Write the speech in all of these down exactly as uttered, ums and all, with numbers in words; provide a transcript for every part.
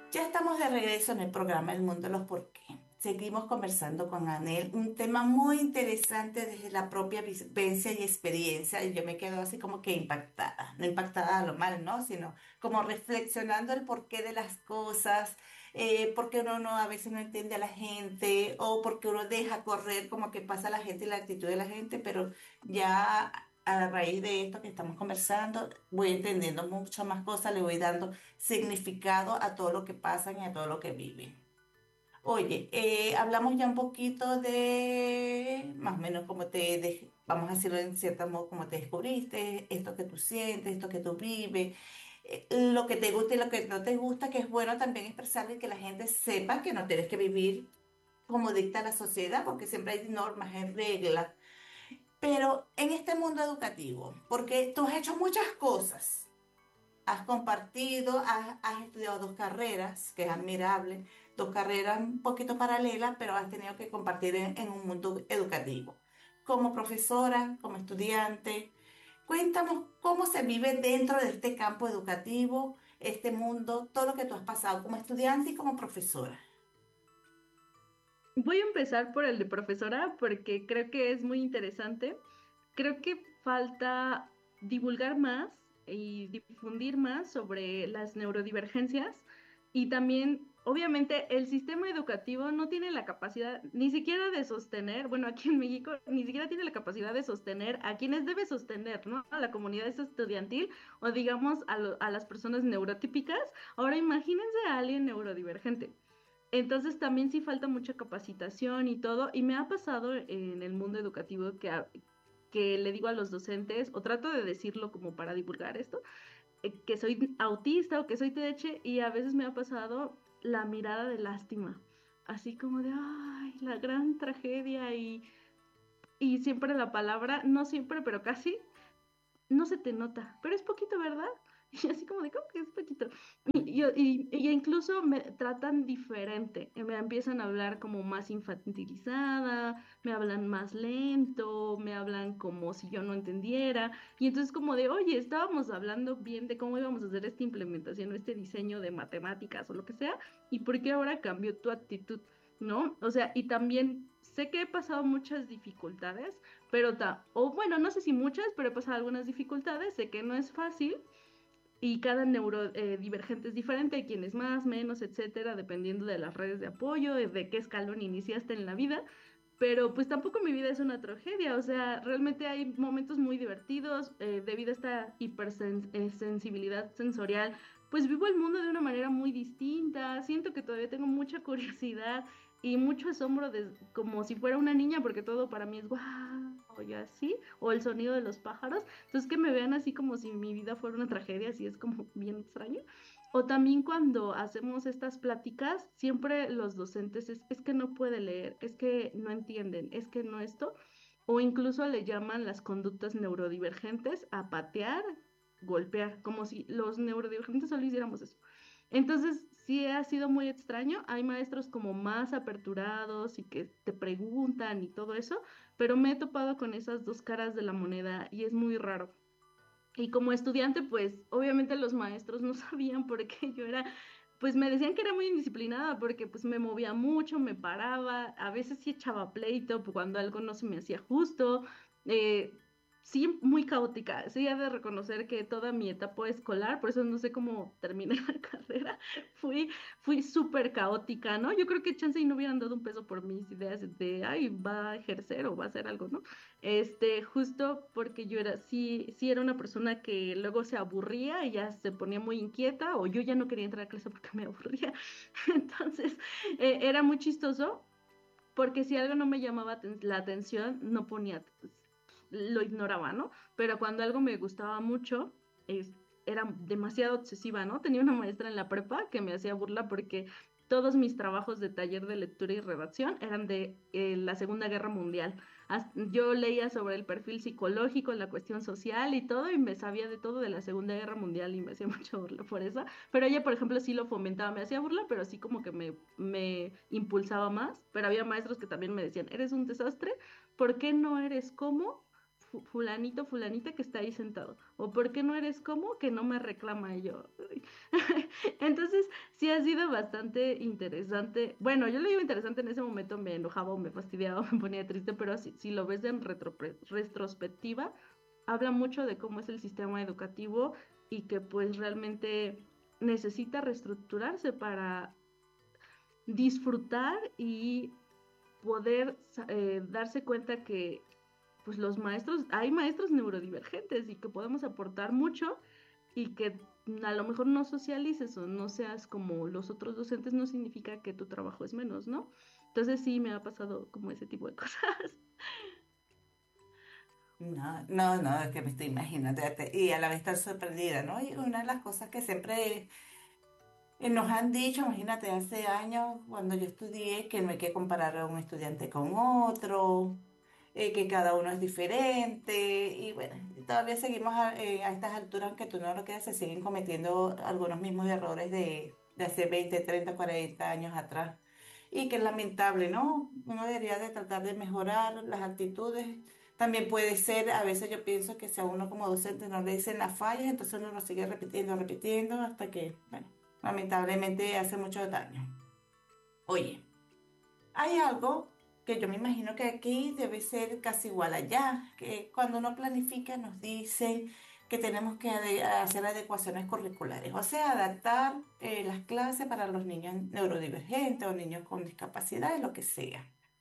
Ya estamos de regreso en el programa El Mundo de los Por qué. Seguimos conversando con Anel, un tema muy interesante desde la propia vivencia y experiencia, y yo me quedo así como que impactada, no impactada a lo mal, ¿no? Sino como reflexionando el porqué de las cosas, eh, porque uno no, a veces no entiende a la gente, o porque uno deja correr como que pasa la gente y la actitud de la gente, pero ya a raíz de esto que estamos conversando, voy entendiendo mucho más cosas, le voy dando significado a todo lo que pasan y a todo lo que viven. Oye, eh, hablamos ya un poquito de más o menos cómo te, de- vamos a decirlo en cierto modo, cómo te descubriste, esto que tú sientes, esto que tú vives, eh, lo que te gusta y lo que no te gusta, que es bueno también expresar y que la gente sepa que no tienes que vivir como dicta la sociedad, porque siempre hay normas, hay reglas. Pero en este mundo educativo, porque tú has hecho muchas cosas. Has compartido, has, has estudiado dos carreras, que es admirable, dos carreras un poquito paralelas, pero has tenido que compartir en, en un mundo educativo. Como profesora, como estudiante, cuéntanos cómo se vive dentro de este campo educativo, este mundo, todo lo que tú has pasado como estudiante y como profesora. Voy a empezar por el de profesora porque creo que es muy interesante. Creo que falta divulgar más y difundir más sobre las neurodivergencias y también, obviamente, el sistema educativo no tiene la capacidad ni siquiera de sostener, bueno, aquí en México ni siquiera tiene la capacidad de sostener a quienes debe sostener, ¿no? A la comunidad estudiantil o digamos a, lo- a las personas neurotípicas. Ahora imagínense a alguien neurodivergente. Entonces también sí falta mucha capacitación y todo, y me ha pasado en el mundo educativo que, a- que le digo a los docentes, o trato de decirlo como para divulgar esto, eh, que soy autista o que soy T D A H, y a veces me ha pasado la mirada de lástima, así como de, ay, la gran tragedia, y, y siempre la palabra, no siempre, pero casi no se te nota, pero es poquito, ¿verdad? Y así como de, ¿cómo que es poquito? Y, yo- y, y incluso me tratan diferente, eh, me empiezan a hablar como más infantilizada, me hablan más lento, me hablan como si yo no entendiera, y entonces como de, oye, estábamos hablando bien de cómo íbamos a hacer esta implementación o este diseño de matemáticas o lo que sea, ¿y por qué ahora cambió tu actitud? ¿No? O sea, y también sé que he pasado muchas dificultades, pero ta, o bueno, no sé si muchas, pero he pasado algunas dificultades, sé que no es fácil y cada neurodivergente es diferente, hay quienes más, menos, etcétera, dependiendo de las redes de apoyo, de, de qué escalón iniciaste en la vida, pero pues tampoco mi vida es una tragedia, o sea, realmente hay momentos muy divertidos, eh, debido a esta hipersensibilidad sensorial, pues vivo el mundo de una manera muy distinta, siento que todavía tengo mucha curiosidad y mucho asombro de, como si fuera una niña, porque todo para mí es guau, y así, o el sonido de los pájaros. Entonces que me vean así como si mi vida fuera una tragedia, así es como bien extraño. O también cuando hacemos estas pláticas, siempre los docentes es, es que no puede leer, es que no entienden, es que no esto, o incluso le llaman las conductas neurodivergentes a patear, golpear, como si los neurodivergentes solo hiciéramos eso. Entonces, sí ha sido muy extraño. Hay maestros como más aperturados y que te preguntan y todo eso, pero me he topado con esas dos caras de la moneda y es muy raro. Y como estudiante, pues obviamente los maestros no sabían por qué yo era, pues me decían que era muy indisciplinada porque pues me movía mucho, me paraba, a veces sí echaba pleito pues, cuando algo no se me hacía justo, eh, sí muy caótica, sí he de reconocer que toda mi etapa escolar, por eso no sé cómo terminé la carrera, fui, fui súper caótica, ¿no? Yo creo que chance y no hubieran dado un peso por mis ideas de, ay, va a ejercer o va a hacer algo, ¿no? Este, justo porque yo era, sí, sí era una persona que luego se aburría y ya se ponía muy inquieta, o yo ya no quería entrar a clase porque me aburría. Entonces, eh, era muy chistoso porque si algo no me llamaba aten- la atención, no ponía, pues, lo ignoraba, ¿no? Pero cuando algo me gustaba mucho, es- era demasiado obsesiva, ¿no? Tenía una maestra en la prepa que me hacía burla porque todos mis trabajos de taller de lectura y redacción eran de eh, la Segunda Guerra Mundial. As- Yo leía sobre el perfil psicológico, la cuestión social y todo, y me sabía de todo de la Segunda Guerra Mundial y me hacía mucha burla por eso. Pero ella, por ejemplo, sí lo fomentaba, me hacía burla, pero sí como que me, me impulsaba más. Pero había maestros que también me decían, eres un desastre, ¿por qué no eres como fu- fulanito, fulanita que está ahí sentado? ¿O por qué no eres como que no me reclama? Y yo, "Uy". Entonces, sí ha sido bastante interesante. Bueno, yo lo digo interesante en ese momento, me enojaba o me fastidiaba o me ponía triste, pero si, si lo ves en retropre- retrospectiva, habla mucho de cómo es el sistema educativo y que pues realmente necesita reestructurarse para disfrutar y poder sa- eh, darse cuenta que pues los maestros, hay maestros neurodivergentes y que podemos aportar mucho y que a lo mejor no socialices o no seas como los otros docentes no significa que tu trabajo es menos, ¿no? Entonces sí me ha pasado como ese tipo de cosas. No, no, no, es que me estoy imaginando te- y a la vez estar sorprendida, ¿no? Y una de las cosas que siempre eh, nos han dicho, imagínate, hace años cuando yo estudié, que no hay que comparar a un estudiante con otro, eh, que cada uno es diferente, y bueno, y todavía seguimos a, eh, a estas alturas, aunque tú no lo creas, se siguen cometiendo algunos mismos errores de, de hace veinte treinta cuarenta años atrás. Y que es lamentable, ¿no? Uno debería de tratar de mejorar las actitudes. También puede ser, a veces yo pienso que si a uno como docente no le dicen las fallas, entonces uno lo sigue repitiendo, repitiendo, hasta que, bueno, lamentablemente hace mucho daño. Oye, hay algo que yo me imagino que aquí debe ser casi igual allá, que cuando uno planifica nos dicen que tenemos que ade- hacer adecuaciones curriculares, o sea, adaptar eh, las clases para los niños neurodivergentes o niños con discapacidad, lo que sea.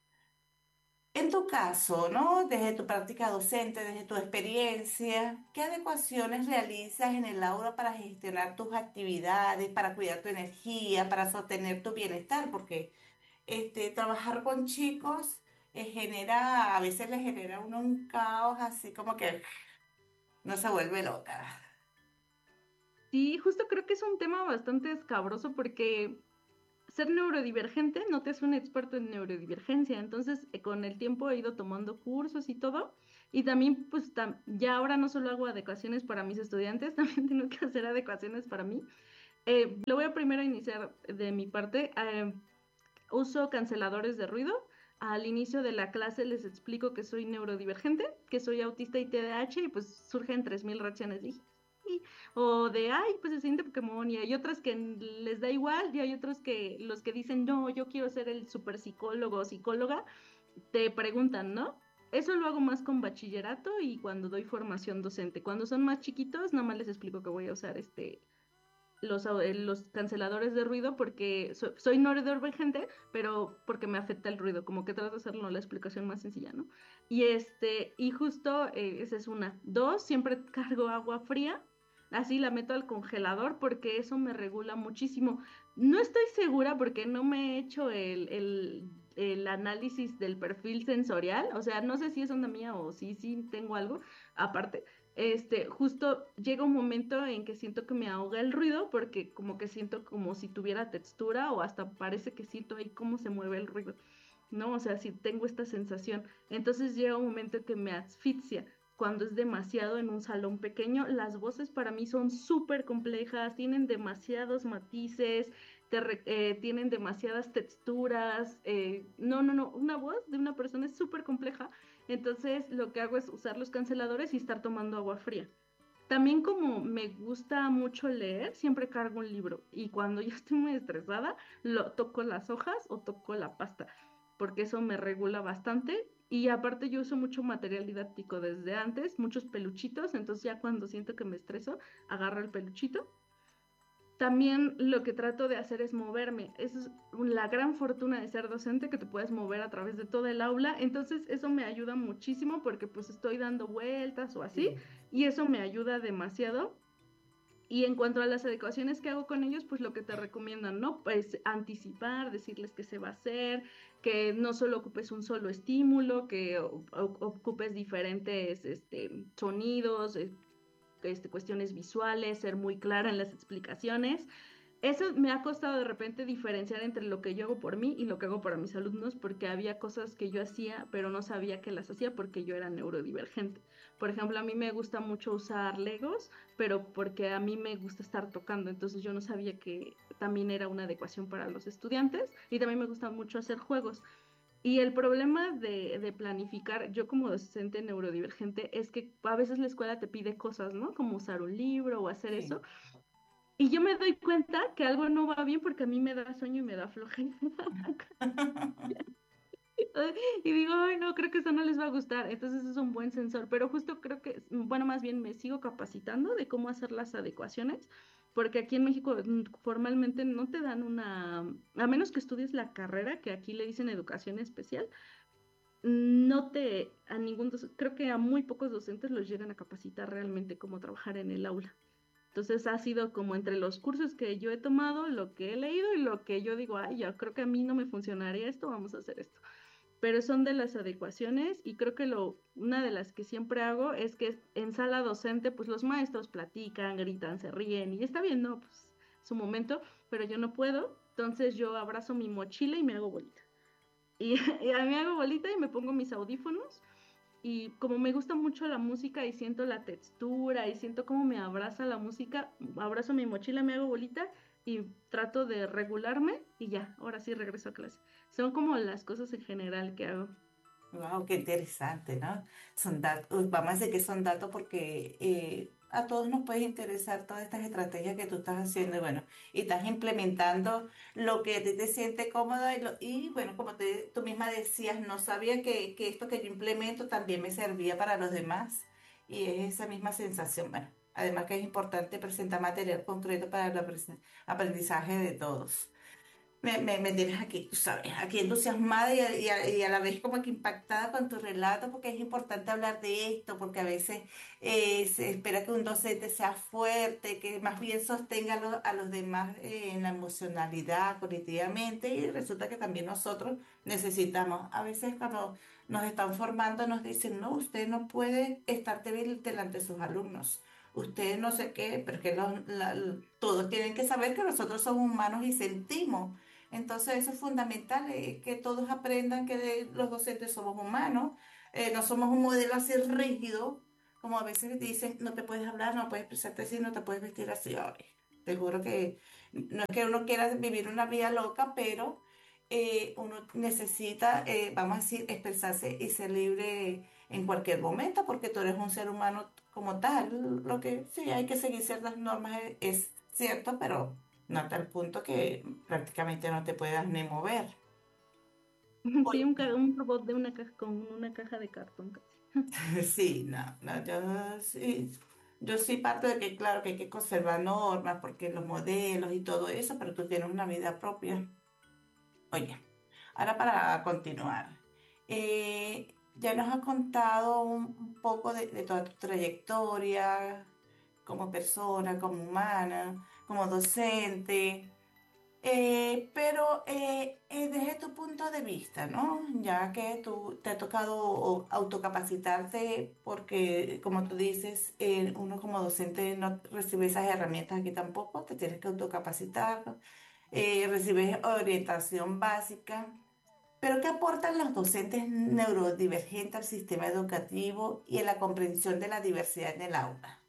En tu caso, ¿no? Desde tu práctica docente, desde tu experiencia, ¿qué adecuaciones realizas en el aula para gestionar tus actividades, para cuidar tu energía, para sostener tu bienestar? Porque este, trabajar con chicos eh, genera, a veces le genera a uno un caos así como que no se vuelve loca. Sí, justo creo que es un tema bastante escabroso porque ser neurodivergente no te hace un experto en neurodivergencia. Entonces, eh, con el tiempo he ido tomando cursos y todo. Y también, pues, tam- ya ahora no solo hago adecuaciones para mis estudiantes, también tengo que hacer adecuaciones para mí. Eh, lo voy a primero iniciar de mi parte. Eh, uso canceladores de ruido. Al inicio de la clase les explico que soy neurodivergente, que soy autista y T D A H, y pues surgen tres mil reacciones de "Jiji", o de ay, pues se siente Pokémon, y hay otras que les da igual, y hay otros que los que dicen no, yo quiero ser el super psicólogo o psicóloga, te preguntan, ¿no? Eso lo hago más con bachillerato y cuando doy formación docente. Cuando son más chiquitos, nada más les explico que voy a usar este los, au- eh, los canceladores de ruido porque so- soy neurodivergente, pero porque me afecta el ruido, como que trato de hacerlo la explicación más sencilla, ¿no? Y este, y justo eh, esa es una. Dos, siempre cargo agua fría, así la meto al congelador porque eso me regula muchísimo. No estoy segura porque no me he hecho el, el, el análisis del perfil sensorial, o sea, no sé si es onda mía o si sí tengo algo aparte, este, justo llega un momento en que siento que me ahoga el ruido porque como que siento como si tuviera textura o hasta parece que siento ahí cómo se mueve el ruido, ¿no? O sea, si tengo esta sensación. Entonces llega un momento que me asfixia. Cuando es demasiado en un salón pequeño, las voces para mí son súper complejas, tienen demasiados matices, te re- eh, tienen demasiadas texturas. Eh, no, no, no, una voz de una persona es súper compleja, entonces lo que hago es usar los canceladores y estar tomando agua fría. También como me gusta mucho leer, siempre cargo un libro y cuando yo estoy muy estresada, lo toco las hojas o toco la pasta, porque eso me regula bastante. Y aparte yo uso mucho material didáctico desde antes, muchos peluchitos, entonces ya cuando siento que me estreso, agarro el peluchito. También lo que trato de hacer es moverme. Esa es la gran fortuna de ser docente, que te puedes mover a través de todo el aula. Entonces eso me ayuda muchísimo porque pues estoy dando vueltas o así Sí. y eso me ayuda demasiado. Y en cuanto a las adecuaciones que hago con ellos, pues lo que te recomiendan, ¿no? Pues anticipar, decirles qué se va a hacer, que no solo ocupes un solo estímulo, que o- o- ocupes diferentes este, sonidos, eh, este, cuestiones visuales, ser muy clara en las explicaciones. Eso me ha costado de repente diferenciar entre lo que yo hago por mí y lo que hago para mis alumnos, porque había cosas que yo hacía, pero no sabía que las hacía porque yo era neurodivergente. Por ejemplo, a mí me gusta mucho usar Legos, pero porque a mí me gusta estar tocando, entonces yo no sabía que también era una adecuación para los estudiantes y también me gusta mucho hacer juegos. Y el problema de, de planificar, yo como docente neurodivergente, es que a veces la escuela te pide cosas, ¿no? Como usar un libro o hacer eso. Sí. Y yo me doy cuenta que algo no va bien porque a mí me da sueño y me da flojera. Y digo, ay, no, creo que eso no les va a gustar. Entonces es un buen sensor. Pero justo creo que, bueno, más bien me sigo capacitando de cómo hacer las adecuaciones. Porque aquí en México mm, formalmente no te dan una, a menos que estudies la carrera, que aquí le dicen educación especial, no te, a ningún, doc- creo que a muy pocos docentes los llegan a capacitar realmente cómo trabajar en el aula. Entonces ha sido como entre los cursos que yo he tomado, lo que he leído y lo que yo digo, ay, ya creo que a mí no me funcionaría esto, vamos a hacer esto. Pero son de las adecuaciones y creo que lo, una de las que siempre hago es que en sala docente, pues los maestros platican, gritan, se ríen y está bien, ¿no? Pues su momento, pero yo no puedo, entonces yo abrazo mi mochila y me hago bolita. Y, y a mí me hago bolita y me pongo mis audífonos y como me gusta mucho la música y siento la textura y siento cómo me abraza la música, abrazo mi mochila, me hago bolita y trato de regularme y ya, ahora sí regreso a clase. Son como las cosas en general que hago. Wow, qué interesante, ¿no? Son datos, vamos a decir que son datos porque eh, a todos nos puede interesar todas estas estrategias que tú estás haciendo y bueno, y estás implementando lo que a ti te siente cómoda y, lo- y bueno, como te, tú misma decías, no sabía que, que esto que yo implemento también me servía para los demás y es esa misma sensación, bueno, además que es importante presentar material concreto para el apresen- aprendizaje de todos. Me, me, me tienes aquí, tú sabes, aquí entusiasmada y a, y a- y a la vez como que impactada con tu relato, porque es importante hablar de esto, porque a veces eh, se espera que un docente sea fuerte, que más bien sostenga a, lo- a los demás eh, en la emocionalidad, cognitivamente, y resulta que también nosotros necesitamos, a veces cuando nos están formando nos dicen, no, usted no puede estar débil delante de sus alumnos. Usted no sé qué, pero que los- la- todos tienen que saber que nosotros somos humanos y sentimos. Entonces eso es fundamental, eh, que todos aprendan que de- los docentes somos humanos, eh, no somos un modelo así rígido, como a veces dicen, no te puedes hablar, no puedes expresarte así, no te puedes vestir así. Ay, te juro que no es que uno quiera vivir una vida loca, pero eh, uno necesita, eh, vamos a decir, expresarse y ser libre en cualquier momento, porque tú eres un ser humano como tal. Lo que sí hay que seguir ciertas normas es es cierto, pero no hasta el punto que prácticamente no te puedas ni mover. Sí, Oye, un, ca- un robot de una caja con una caja de cartón casi. sí, no, no, yo sí, yo sí parto de que claro que hay que conservar normas porque los modelos y todo eso, pero tú tienes una vida propia. Oye, ahora para continuar, eh, ya nos has contado un, un poco de, de toda tu trayectoria como persona, como humana, como docente. Eh, pero eh, eh, desde tu punto de vista, ¿no? Ya que tú te ha tocado o- autocapacitarte porque, como tú dices, eh, uno como docente no recibe esas herramientas aquí tampoco, te tienes que autocapacitar, eh, recibes orientación básica. Pero ¿qué aportan los docentes neurodivergentes al sistema educativo y en la comprensión de la diversidad en el aula?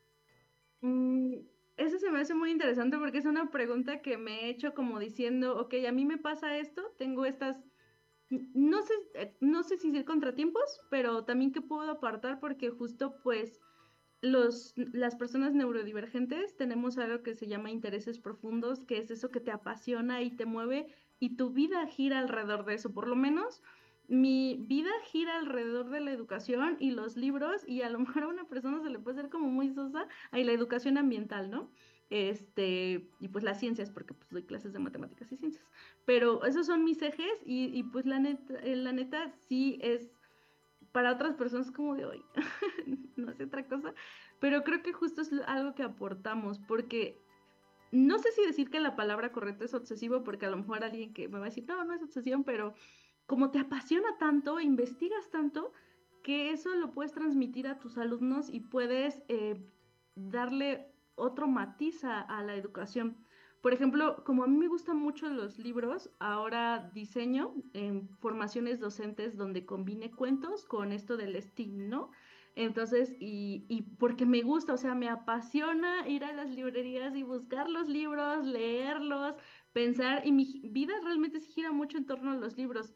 Mm, eso se me hace muy interesante porque es una pregunta que me he hecho como diciendo, ok, a mí me pasa esto, tengo estas, n- no sé, eh, no sé si decir contratiempos, pero también que puedo apartar porque justo pues los, las personas neurodivergentes tenemos algo que se llama intereses profundos, que es eso que te apasiona y te mueve y tu vida gira alrededor de eso. Por lo menos mi vida gira alrededor de la educación y los libros y a lo mejor a una persona se le puede hacer como muy sosa, ahí la educación ambiental, ¿no? Este, y pues las ciencias, porque pues doy clases de matemáticas y ciencias. Pero esos son mis ejes y, y pues la neta, eh, la neta sí es para otras personas como de hoy, no sé otra cosa, pero creo que justo es algo que aportamos, porque no sé si decir que la palabra correcta es obsesivo, porque a lo mejor alguien que me va a decir, no, no es obsesión, pero como te apasiona tanto, investigas tanto, que eso lo puedes transmitir a tus alumnos y puedes eh, darle otro matiz a, a la educación. Por ejemplo, como a mí me gustan mucho los libros, ahora diseño en formaciones docentes donde combine cuentos con esto del STEAM, ¿no? Entonces, y, y porque me gusta, o sea, me apasiona ir a las librerías y buscar los libros, leerlos, pensar, y mi gi- vida realmente se gira mucho en torno a los libros.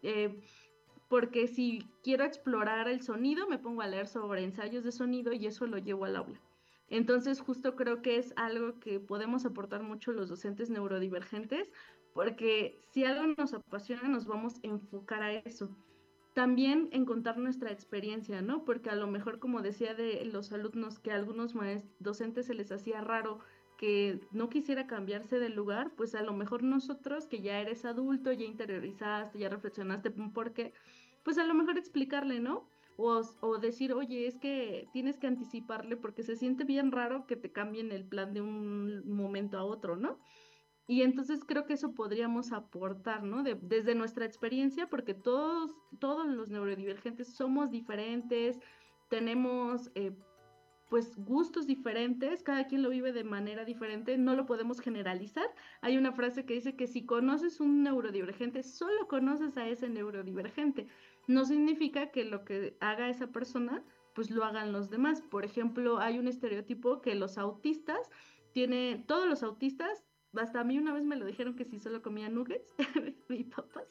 Eh, porque si quiero explorar el sonido, me pongo a leer sobre ensayos de sonido y eso lo llevo al aula. Entonces, justo creo que es algo que podemos aportar mucho los docentes neurodivergentes, porque si algo nos apasiona, nos vamos a enfocar a eso. También en contar nuestra experiencia, ¿no? Porque a lo mejor, como decía de los alumnos, que a algunos docentes se les hacía raro que no quisiera cambiarse de lugar, pues a lo mejor nosotros, que ya eres adulto, ya interiorizaste, ya reflexionaste por qué, pues a lo mejor explicarle, ¿no? O, o decir, oye, es que tienes que anticiparle porque se siente bien raro que te cambien el plan de un momento a otro, ¿no? Y entonces creo que eso podríamos aportar, ¿no? De- desde nuestra experiencia, porque todos, todos los neurodivergentes somos diferentes, tenemos eh, pues gustos diferentes, cada quien lo vive de manera diferente, no lo podemos generalizar. Hay una frase que dice que si conoces un neurodivergente, solo conoces a ese neurodivergente. No significa que lo que haga esa persona, pues lo hagan los demás. Por ejemplo, hay un estereotipo que los autistas tiene, todos los autistas, hasta a mí una vez me lo dijeron que si solo comía nuggets y papas,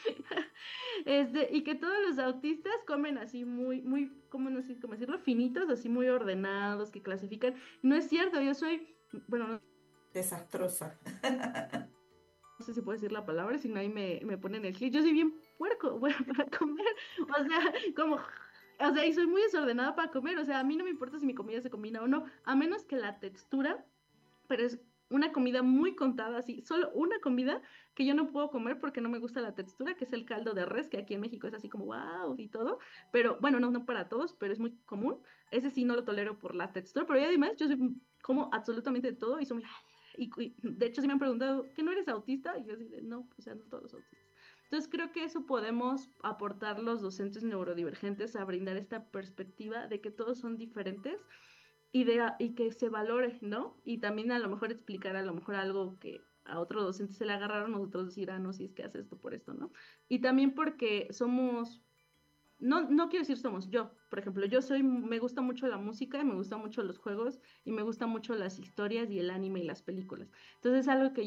este, y que todos los autistas comen así muy, muy, ¿cómo no sé cómo decirlo? Finitos, así muy ordenados, que clasifican. No es cierto, yo soy, bueno, no Desastrosa. sé si puedo decir la palabra, si no ahí me, me ponen el clic. Yo soy bien puerco, bueno, para comer, o sea, como, o sea, y soy muy desordenada para comer, o sea, a mí no me importa si mi comida se combina o no, a menos que la textura, pero es una comida muy contada, así, solo una comida que yo no puedo comer porque no me gusta la textura, que es el caldo de res, que aquí en México es así como wow y todo, pero bueno, no, no para todos, pero es muy común. Ese sí no lo tolero por la textura, pero ya además yo soy, como absolutamente de todo y soy muy... Y, y de hecho, sí me han preguntado, ¿que no eres autista? Y yo así de, no, o sea, no todos los autistas. Entonces creo que eso podemos aportar los docentes neurodivergentes a brindar esta perspectiva de que todos son diferentes y, de, y que se valore, ¿no? Y también a lo mejor explicar a lo mejor algo que a otro docente se le agarraron, nosotros decir, ah, no, si es que hace esto por esto, ¿no? Y también porque somos, no, no quiero decir somos, yo, por ejemplo, yo soy, me gusta mucho la música, y me gustan mucho los juegos, y me gustan mucho las historias y el anime y las películas. Entonces es algo que